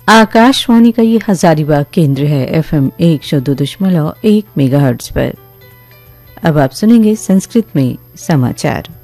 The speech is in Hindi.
आकाशवाणी का ये हजारीबाग केंद्र है FM 102.1 मेगाहर्ट्ज पर। अब आप सुनेंगे संस्कृत में समाचार।